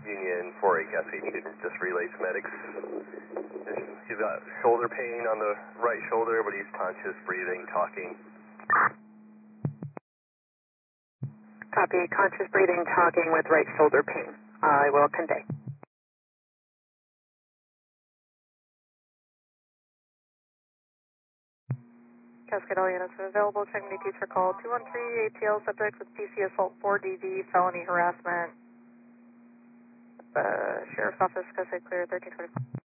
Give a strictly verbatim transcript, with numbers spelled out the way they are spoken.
Union four eight Gas eight needed just relay to medics. He's got shoulder pain on the right shoulder, but he's conscious, breathing, talking. Copy, conscious breathing, talking with right shoulder pain. I will convey. Cascade all units are available. Checking D Ts for call two one three, A T L subject with P C assault four D V, felony harassment. Uh, Sheriff's Office, Cascade clear, thirteen twenty-four.